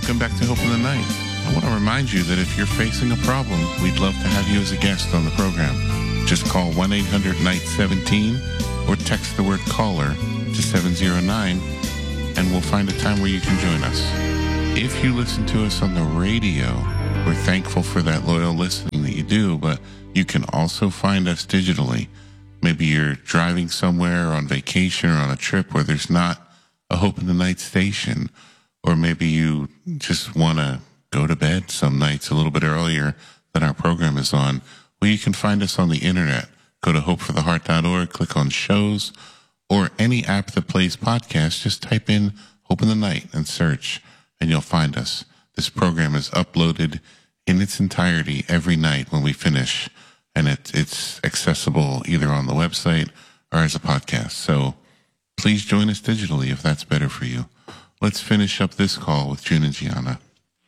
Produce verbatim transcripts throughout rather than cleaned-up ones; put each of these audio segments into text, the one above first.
welcome back to Hope in the Night. I want to remind you that if you're facing a problem, we'd love to have you as a guest on the program. Just call one eight hundred N I G H T seventeen or text the word caller to seven zero nine, and we'll find a time where you can join us. If you listen to us on the radio, we're thankful for that loyal listening that you do, but you can also find us digitally. Maybe you're driving somewhere on vacation or on a trip where there's not a Hope in the Night station, or maybe you just want to go to bed some nights a little bit earlier than our program is on. Well, you can find us on the internet. Go to hope for the heart dot org, click on shows, or any app that plays podcasts. Just type in Hope in the Night and search, and you'll find us. This program is uploaded in its entirety every night when we finish, and it, it's accessible either on the website or as a podcast. So please join us digitally if that's better for you. Let's finish up this call with June and Gianna.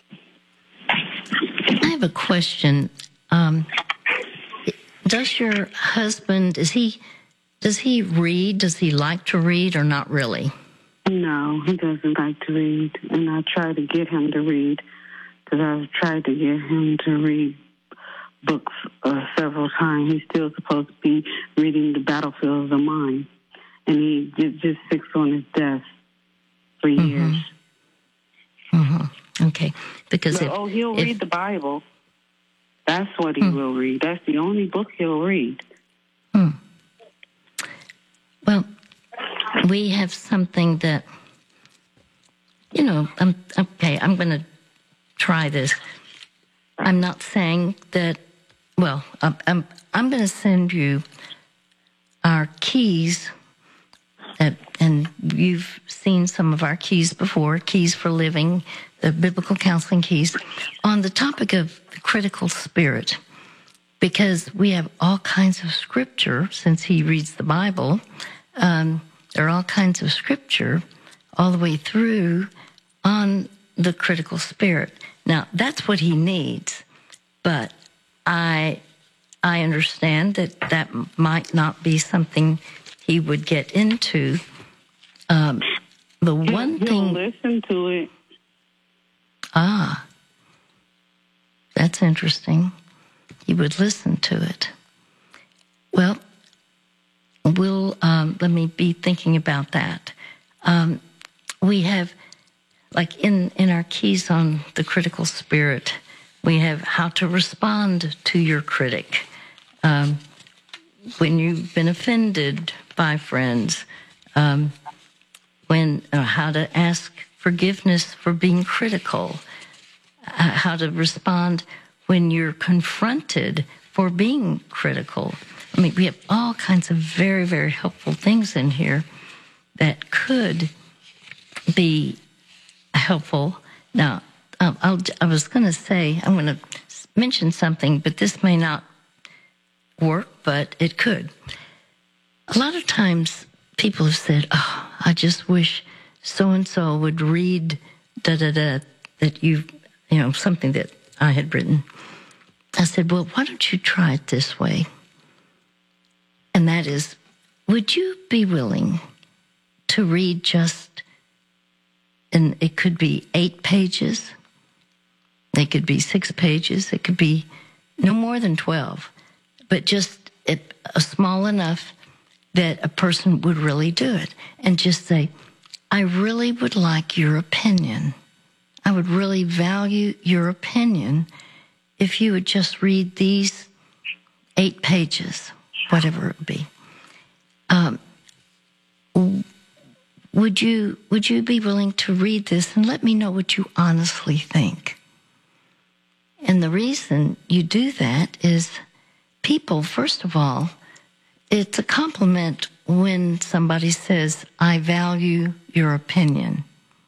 I have a question. Um, does your husband, is he, does he read? Does he like to read or not really? No, he doesn't like to read, and I try to get him to read because I've tried to get him to read books uh, several times. He's still supposed to be reading The Battlefield of the Mind, and he just, just sits on his desk for years. Mm-hmm. Mm-hmm. Okay, because but, if, oh, he'll if, read the Bible. That's what he hmm. will read. That's the only book he'll read. Hmm. Well, we have something that, you know, I'm, okay, I'm going to try this. I'm not saying that, well, I'm, I'm, I'm going to send you our keys, that, and you've seen some of our keys before, Keys for Living, the Biblical Counseling Keys, on the topic of the critical spirit, because we have all kinds of scripture, since he reads the Bible, um, there are all kinds of scripture all the way through on the critical spirit. Now, that's what he needs, but I I understand that that might not be something he would get into. Um, the one he'll, thing... He'll listen to it. Ah, that's interesting. He would listen to it. Well, we'll, um, let me be thinking about that. Um, we have, like in, in our keys on the critical spirit, we have how to respond to your critic. Um, when you've been offended by friends, um, when uh, how to ask forgiveness for being critical, uh, how to respond when you're confronted for being critical. I mean, we have all kinds of very, very helpful things in here that could be helpful. Now, um, I'll, I was going to say, I'm going to mention something, but this may not work, but it could. A lot of times people have said, oh, I just wish so-and-so would read da-da-da, that you, you know, something that I had written. I said, well, why don't you try it this way? And that is, would you be willing to read just, and it could be eight pages, it could be six pages, it could be no more than twelve, but just it, uh, small enough that a person would really do it, and just say, I really would like your opinion. I would really value your opinion if you would just read these eight pages, whatever it would be. Um, would you would you be willing to read this and let me know what you honestly think? And the reason you do that is people, first of all, it's a compliment when somebody says, I value your opinion.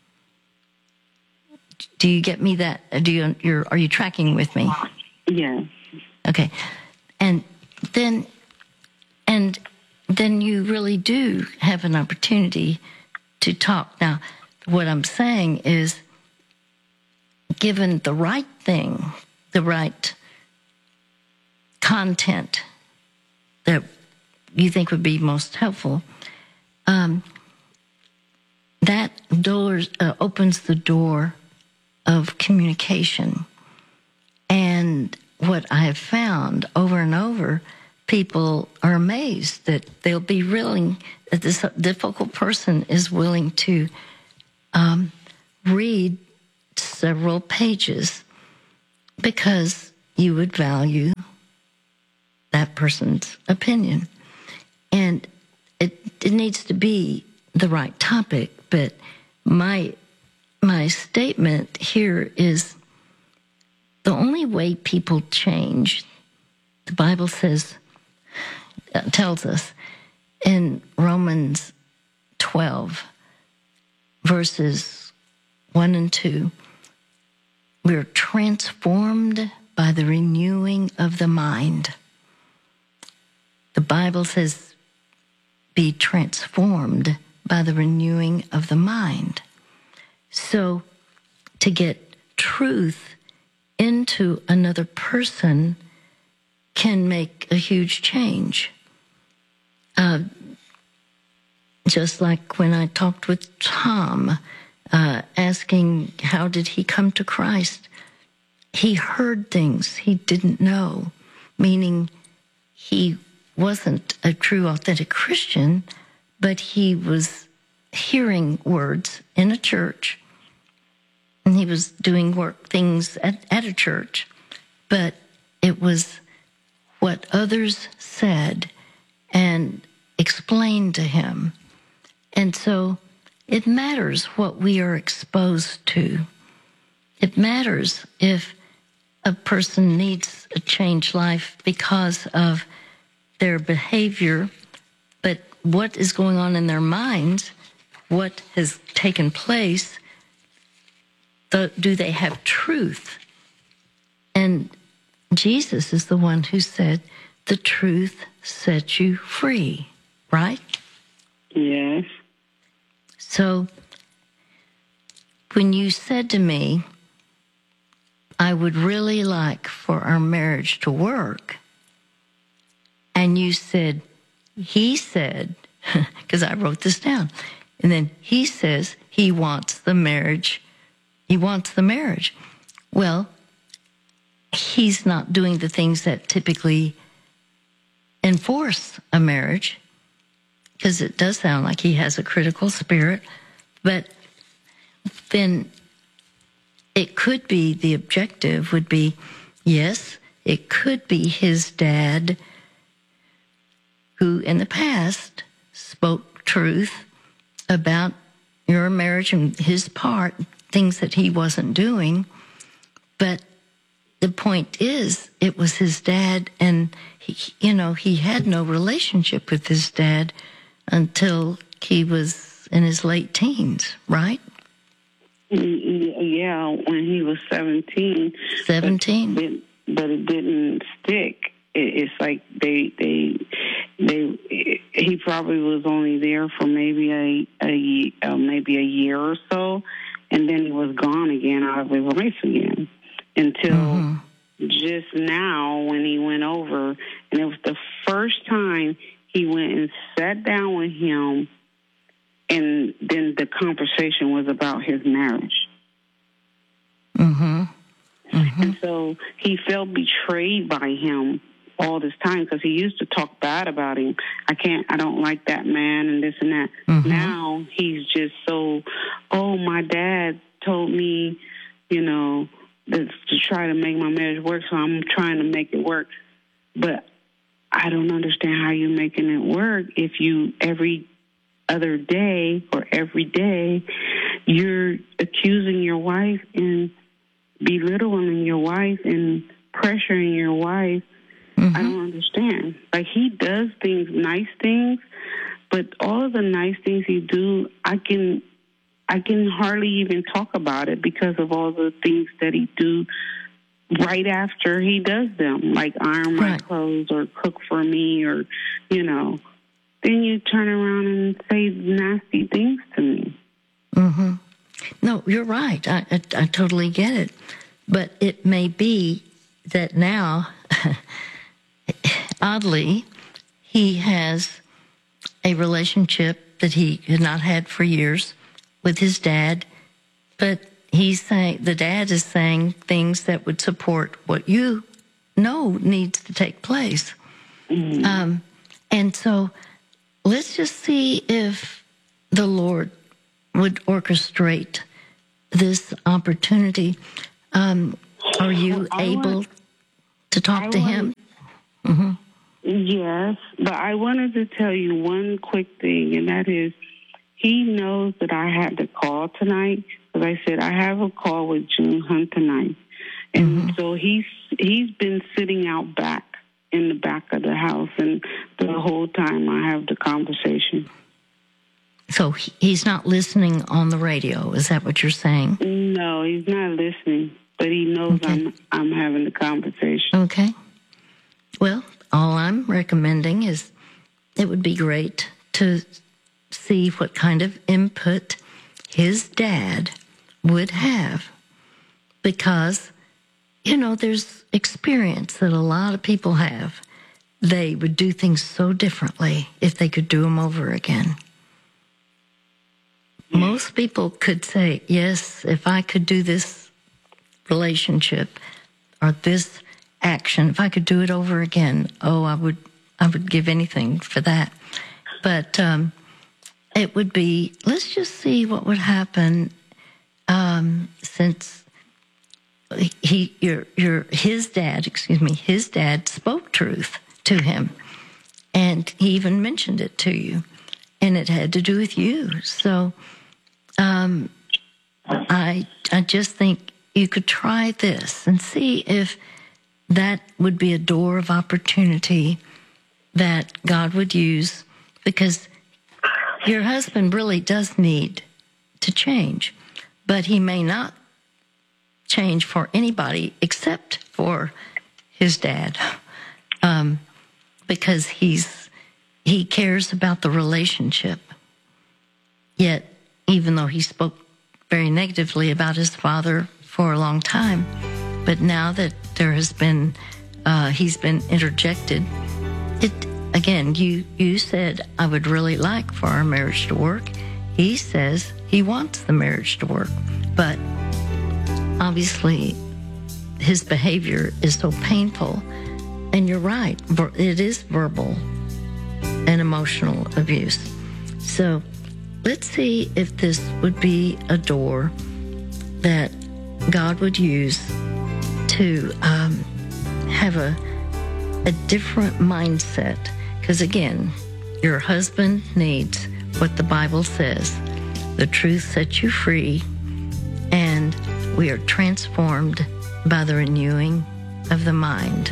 Do you get me that? Do you, you're, are you tracking with me? Yeah. Okay. And then, and then you really do have an opportunity to talk. Now, what I'm saying is, given the right thing, the right content that you think would be most helpful, um, that doors uh, opens the door of communication. And what I have found over and over, people are amazed that they'll be willing, that this difficult person is willing to um, read several pages because you would value that person's opinion. And it, it needs to be the right topic, but my my statement here is the only way people change, the Bible says, uh, tells us in Romans twelve, verses one and two, we're transformed by the renewing of the mind. The Bible says, be transformed by the renewing of the mind. So to get truth into another person can make a huge change. Uh, just like when I talked with Tom, uh, asking how did he come to Christ, he heard things he didn't know, meaning he wasn't a true, authentic Christian, but he was hearing words in a church, and he was doing work things at, at a church, but it was what others said and explained to him. And so it matters what we are exposed to. It matters if a person needs a changed life because of their behavior, but what is going on in their minds, what has taken place, the, do they have truth? And Jesus is the one who said, the truth sets you free, right? Yes. So when you said to me, I would really like for our marriage to work, and you said, he said, because I wrote this down, and then he says he wants the marriage, he wants the marriage. Well, he's not doing the things that typically enforce a marriage, because it does sound like he has a critical spirit, but then it could be, the objective would be, yes, it could be his dad who in the past spoke truth about your marriage and his part, things that he wasn't doing. But the point is, it was his dad, and he, you know, he had no relationship with his dad until he was in his late teens, right? Yeah, when he was seventeen. seventeen? But it, but it didn't stick. It, it's like they, they, they, it, he probably was only there for maybe a, a uh, maybe a year or so, and then he was gone again, out of his life again, until mm-hmm. just now when he went over, and it was the first time he went and sat down with him. And then the conversation was about his marriage. Mm-hmm. Mm-hmm. And so he felt betrayed by him all this time because he used to talk bad about him. I can't, I don't like that man and this and that. Mm-hmm. Now he's just so, oh, my dad told me, you know, that, to try to make my marriage work, so I'm trying to make it work. But I don't understand how you're making it work if you every other day or every day you're accusing your wife and belittling your wife and pressuring your wife. Mm-hmm. I don't understand. Like, he does things, nice things, but all of the nice things he do, I can I can hardly even talk about it because of all the things that he do right after he does them, like iron my right. clothes or cook for me, or, you know. Then you turn around and say nasty things to me. Mm-hmm. No, you're right. I, I, I totally get it. But it may be that now, oddly, he has a relationship that he had not had for years with his dad, but he's saying, the dad is saying things that would support what you know needs to take place. Mm-hmm. Um, and so let's just see if the Lord would orchestrate this opportunity. Um, are you I able want, to talk I to want, him? Mm-hmm. Yes, but I wanted to tell you one quick thing, and that is he knows that I had to call tonight because I said I have a call with June Hunt tonight. And mm-hmm. so he's he's been sitting out back in the back of the house, and the whole time I have the conversation. So he's not listening on the radio. Is that what you're saying? No, he's not listening, but he knows okay. I'm I'm having the conversation. Okay. Well, all I'm recommending is it would be great to see what kind of input his dad would have, because, you know, there's experience that a lot of people have. They would do things so differently if they could do them over again. Most people could say, yes, if I could do this relationship or this action, if I could do it over again, oh, I would I would give anything for that. But um, it would be, let's just see what would happen um, since he, your, your, his dad, excuse me, his dad spoke truth to him. And he even mentioned it to you. And it had to do with you. So um, I I just think you could try this and see if that would be a door of opportunity that God would use, because your husband really does need to change, but he may not change for anybody except for his dad, um, because he's he cares about the relationship. Yet, even though he spoke very negatively about his father for a long time, but now that there has been, uh, he's been interjected, it again, you, you said, I would really like for our marriage to work. He says he wants the marriage to work, but obviously his behavior is so painful. And you're right, it is verbal and emotional abuse. So let's see if this would be a door that God would use to um, have a, a different mindset. Because again, your husband needs what the Bible says. The truth sets you free, and we are transformed by the renewing of the mind.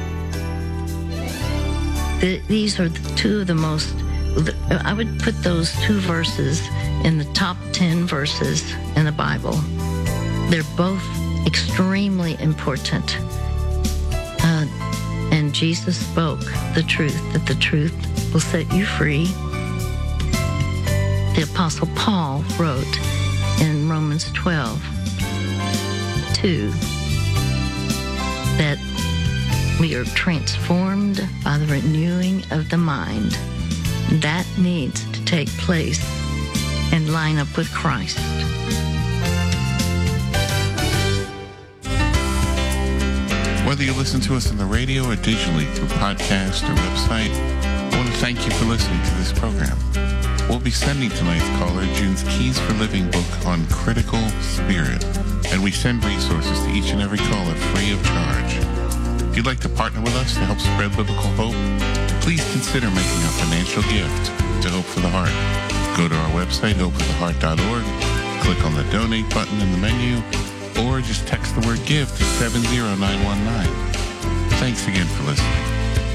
The, these are the two of the most, I would put those two verses in the top ten verses in the Bible. They're both extremely important. Uh, and Jesus spoke the truth, that the truth will set you free. The Apostle Paul wrote in Romans twelve two that we are transformed by the renewing of the mind. That needs to take place and line up with Christ. Whether you listen to us on the radio or digitally through podcast or website, I want to thank you for listening to this program. We'll be sending tonight's caller June's Keys for Living book on critical spirit, and we send resources to each and every caller free of charge. If you'd like to partner with us to help spread biblical hope, please consider making a financial gift to Hope for the Heart. Go to our website, hope for the heart dot org, click on the donate button in the menu, or just text the word give to seven zero nine one nine. Thanks again for listening.